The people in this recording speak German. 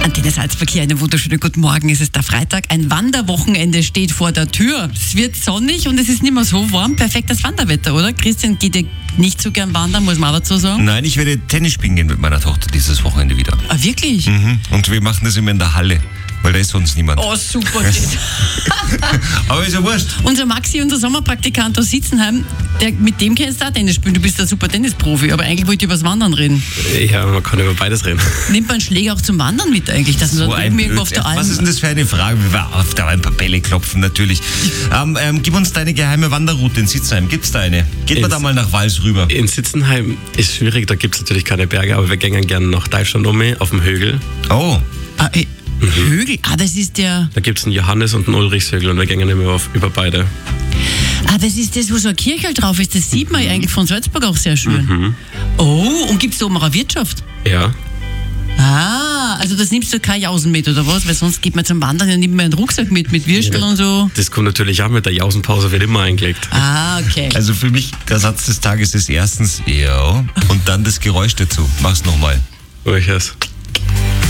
Antenne Salzverkehr, einen wunderschönen guten Morgen. Es ist der Freitag. Ein Wanderwochenende steht vor der Tür. Es wird sonnig und es ist nicht mehr so warm. Perfektes Wanderwetter, oder? Christian geht ja nicht so gern wandern, muss man auch dazu sagen. Nein, ich werde Tennis spielen gehen mit meiner Tochter dieses Wochenende wieder. Ah, wirklich? Und wir machen das immer in der Halle, weil da ist sonst niemand. Oh, super. Aber ist ja wurscht. Unser Maxi, unser Sommerpraktikant aus Sitzenheim, mit dem kannst du auch Tennis spielen. Du bist ein super Tennisprofi, aber eigentlich wollte ich über das Wandern reden. Ja, man kann über beides reden. Nimmt man Schläger auch zum Wandern mit eigentlich? Dass man So da ein irgendwo auf der Alm... Was ist denn das für eine Frage? Wir auf der ein paar Bälle klopfen, natürlich. Gib uns deine geheime Wanderroute in Sitzenheim. Gibt's da eine? Geht man da mal nach Wals rüber? In Sitzenheim ist schwierig, da gibt es natürlich keine Berge, aber wir gehen gerne nach Deutschland auf dem Hügel. Oh. Hügel? Ah, das ist der... Da gibt es einen Johannes und einen Ulrichshügel und wir gehen immer über beide. Ah, das ist das, wo so ein Kirchel drauf ist. Das sieht man eigentlich von Salzburg auch sehr schön. Oh, und gibt es da oben auch eine Wirtschaft? Ja. Ah, also das nimmst du keine Jausen mit, oder was? Weil sonst geht man zum Wandern und nimmt man einen Rucksack mit Würstel und so. Das kommt natürlich auch mit der Jausenpause, wird immer eingelegt. Ah, okay. Also für mich, der Satz des Tages ist erstens ja und dann das Geräusch dazu. Mach's nochmal. Welches?